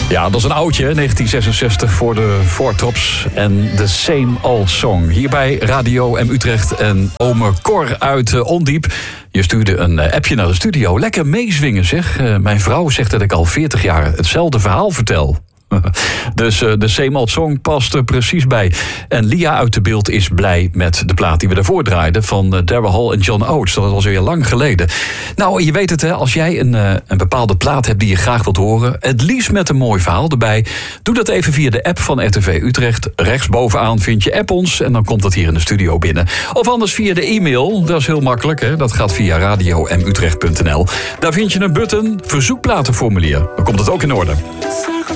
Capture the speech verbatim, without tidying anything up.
Ja, dat is een oudje, negentien zesenzestig voor de Four Tops en The Same Old Song. Hier bij Radio M Utrecht en ome Cor uit uh, Ondiep. Je stuurde een uh, appje naar de studio. Lekker meezwingen zeg. Uh, mijn vrouw zegt dat ik al veertig jaar hetzelfde verhaal vertel. Dus uh, de Same Old Song past er precies bij. En Lia uit de Beeld is blij met de plaat die we daarvoor draaiden van uh, Daryl Hall en John Oates. Dat was weer lang geleden. Nou, je weet het hè, als jij een, uh, een bepaalde plaat hebt die je graag wilt horen, het liefst met een mooi verhaal erbij, doe dat even via de app van R T V Utrecht. Rechtsbovenaan vind je app ons en dan komt dat hier in de studio binnen. Of anders via de e-mail, dat is heel makkelijk hè. Dat gaat via radio m utrecht punt n l. Daar vind je een button, verzoekplatenformulier. Dan komt het ook in orde. Circle